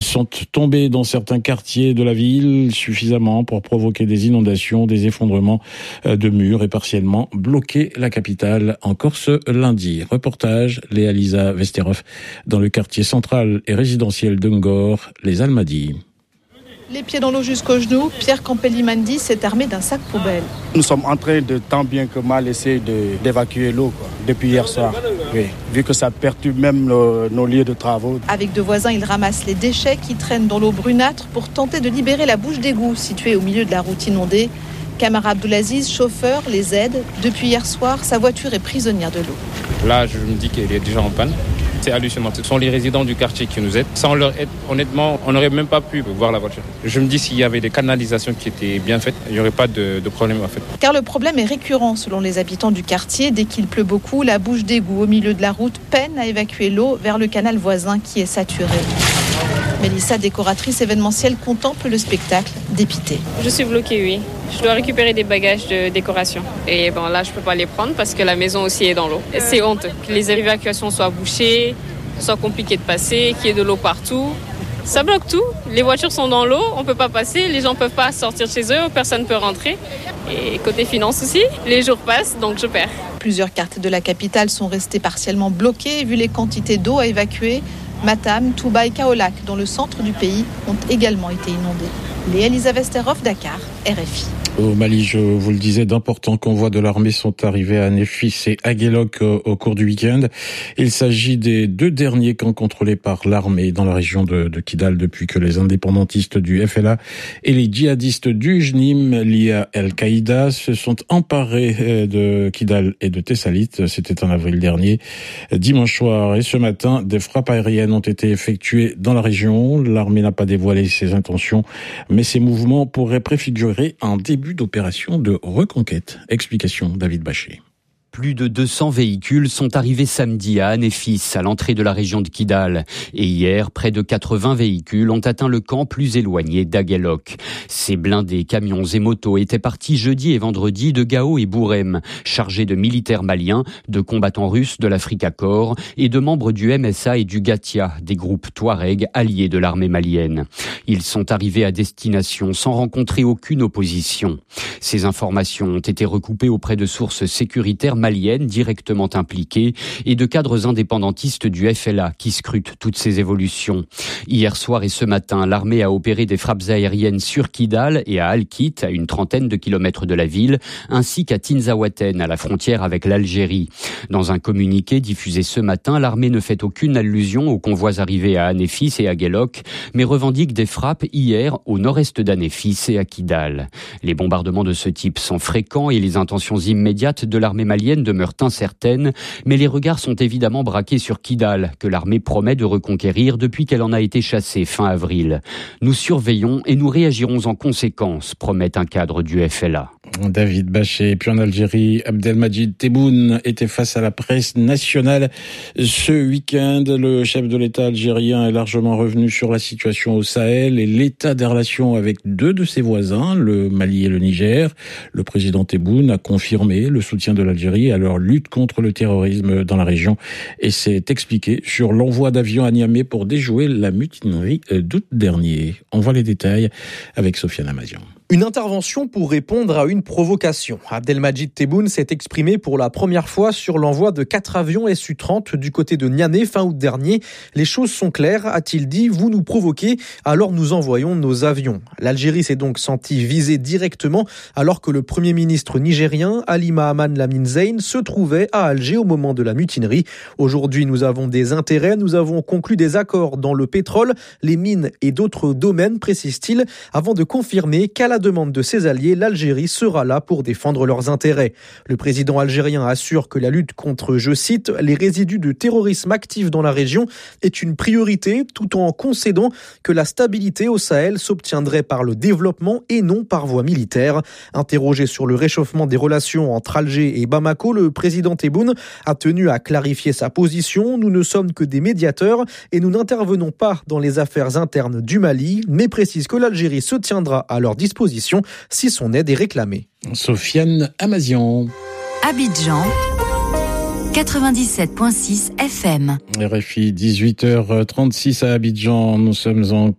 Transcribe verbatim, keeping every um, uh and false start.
sont tombées dans certains quartiers de la ville, suffisamment pour provoquer des inondations, des effondrements de murs et partiellement bloquer la capitale encore ce lundi. Reportage Léa Lisa Vesterov dans le quartier central et résidentiel d'Ungor, les Almadies. Les pieds dans l'eau jusqu'aux genoux, Pierre Campelli-Mandi s'est armé d'un sac poubelle. Nous sommes en train de tant bien que mal essayer de, d'évacuer l'eau quoi, depuis hier soir. Oui, vu que ça perturbe même nos, nos lieux de travaux. Avec deux voisins, il ramasse les déchets qui traînent dans l'eau brunâtre pour tenter de libérer la bouche d'égout située au milieu de la route inondée. Kamara Abdoulaziz, chauffeur, les aide. Depuis hier soir, sa voiture est prisonnière de l'eau. Là, je me dis qu'elle est déjà en panne. C'est hallucinant. Ce sont les résidents du quartier qui nous aident. Sans leur aide, honnêtement, on n'aurait même pas pu voir la voiture. Je me dis s'il y avait des canalisations qui étaient bien faites, il n'y aurait pas de, de problème en fait. Car le problème est récurrent selon les habitants du quartier. Dès qu'il pleut beaucoup, la bouche d'égout au milieu de la route peine à évacuer l'eau vers le canal voisin qui est saturé. Mélissa, décoratrice événementielle, contemple le spectacle, dépitée. Je suis bloquée, oui. Je dois récupérer des bagages de décoration. Et bon, là, je ne peux pas les prendre parce que la maison aussi est dans l'eau. Et c'est honteux que les évacuations soient bouchées, que ce soit compliqué de passer, qu'il y ait de l'eau partout. Ça bloque tout. Les voitures sont dans l'eau, on ne peut pas passer, les gens ne peuvent pas sortir de chez eux, personne ne peut rentrer. Et côté finance aussi, les jours passent, donc je perds. Plusieurs quartiers de la capitale sont restés partiellement bloqués vu les quantités d'eau à évacuer. Matam, Touba et Kaolack, dans le centre du pays, ont également été inondés. Léa Lisa Vesterov, Dakar, R F I. Au Mali, je vous le disais, d'importants convois de l'armée sont arrivés à Néfis et Aguelok au cours du week-end. Il s'agit des deux derniers camps contrôlés par l'armée dans la région de, de Kidal depuis que les indépendantistes du F L A et les djihadistes du J N I M liés à Al-Qaïda se sont emparés de Kidal et de Tessalit. C'était en avril dernier. Dimanche soir et ce matin, des frappes aériennes ont été effectuées dans la région. L'armée n'a pas dévoilé ses intentions, mais ces mouvements pourraient préfigurer un début d'opération de reconquête. Explication David Bachet. Plus de deux cents véhicules sont arrivés samedi à Anéfis, à l'entrée de la région de Kidal. Et hier, près de quatre-vingts véhicules ont atteint le camp plus éloigné d'Aguelok. Ces blindés, camions et motos étaient partis jeudi et vendredi de Gao et Bourem, chargés de militaires maliens, de combattants russes de l'Africa Corps et de membres du M S A et du Gatia, des groupes Touareg alliés de l'armée malienne. Ils sont arrivés à destination sans rencontrer aucune opposition. Ces informations ont été recoupées auprès de sources sécuritaires maliennes directement impliquées et de cadres indépendantistes du F L A qui scrutent toutes ces évolutions. Hier soir et ce matin, l'armée a opéré des frappes aériennes sur Kidal et à Al-Kit, à une trentaine de kilomètres de la ville, ainsi qu'à Tinzaouaten, à la frontière avec l'Algérie. Dans un communiqué diffusé ce matin, l'armée ne fait aucune allusion aux convois arrivés à Anéfis et à Aguelok, mais revendique des frappes hier au nord-est d'Anéfis et à Kidal. Les bombardements de ce type sont fréquents et les intentions immédiates de l'armée malienne demeurent incertaines, mais les regards sont évidemment braqués sur Kidal, que l'armée promet de reconquérir depuis qu'elle en a été chassée fin avril. Nous surveillons et nous réagirons en conséquence, promet un cadre du F L A. David Bachet. Et puis en Algérie, Abdelmadjid Tebboune était face à la presse nationale ce week-end. Le chef de l'État algérien est largement revenu sur la situation au Sahel et l'état des relations avec deux de ses voisins, le Mali et le Niger. Le président Tebboune a confirmé le soutien de l'Algérie à leur lutte contre le terrorisme dans la région et s'est expliqué sur l'envoi d'avions à Niamey pour déjouer la mutinerie d'août dernier. On voit les détails avec Sofiane Amazian. Une intervention pour répondre à une provocation. Abdelmadjid Tebboune s'est exprimé pour la première fois sur l'envoi de quatre avions S U trente du côté de Niamey fin août dernier. Les choses sont claires, a-t-il dit, vous nous provoquez, alors nous envoyons nos avions. L'Algérie s'est donc sentie visée directement alors que le premier ministre nigérien, Ali Mahaman Lamine Zeyn, se trouvait à Alger au moment de la mutinerie. Aujourd'hui, nous avons des intérêts, nous avons conclu des accords dans le pétrole, les mines et d'autres domaines, précise-t-il, avant de confirmer qu'à la demande de ses alliés, l'Algérie sera là pour défendre leurs intérêts. Le président algérien assure que la lutte contre, je cite, les résidus de terrorisme actifs dans la région est une priorité, tout en concédant que la stabilité au Sahel s'obtiendrait par le développement et non par voie militaire. Interrogé sur le réchauffement des relations entre Alger et Bamako, le président Tebboune a tenu à clarifier sa position. Nous ne sommes que des médiateurs et nous n'intervenons pas dans les affaires internes du Mali, mais précise que l'Algérie se tiendra à leur disposition si son aide est réclamée. Sofiane Amazian. Abidjan quatre-vingt-dix-sept virgule six F M. R F I, dix-huit heures trente-six à Abidjan. Nous sommes en